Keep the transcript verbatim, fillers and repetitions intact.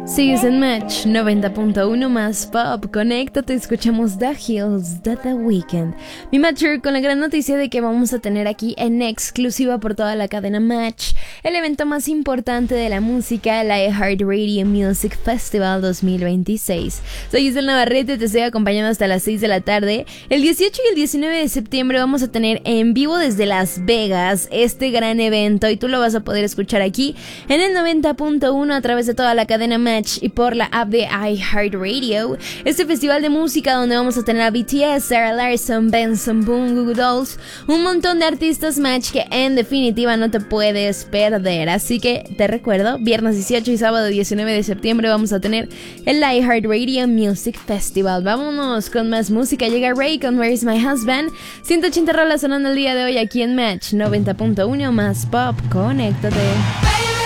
Sigues en Match noventa punto uno más Pop. Conéctate, escuchamos The Hills de The Weeknd. Mi Matcher con la gran noticia de que vamos a tener aquí en exclusiva por toda la cadena Match el evento más importante de la música, la iHeartRadio Music Festival dos mil veintiséis. Soy Giselle Navarrete, te estoy acompañando hasta las seis de la tarde. El dieciocho y el diecinueve de septiembre vamos a tener en vivo desde Las Vegas este gran evento y tú lo vas a poder escuchar aquí en el noventa punto uno a través de toda la cadena Match y por la app de iHeartRadio. Este festival de música donde vamos a tener a B T S, Sarah Larson, Benson Boone, Goo Goo Dolls, un montón de artistas Match que en definitiva no te puedes perder. Así que te recuerdo, viernes dieciocho y sábado diecinueve de septiembre vamos a tener el iHeartRadio Music Festival. Vámonos con más música. Llega Ray con Where Is My Husband. ciento ochenta rolas sonando el día de hoy aquí en Match noventa punto uno más Pop. Conéctate.